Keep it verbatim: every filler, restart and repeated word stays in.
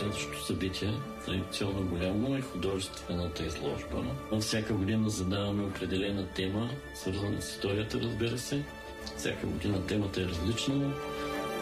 следващото събитие. Традиционно голямо е художествената изложба. Всяка година задаваме определена тема, свързана с историята, разбира се. Всяка година темата е различна.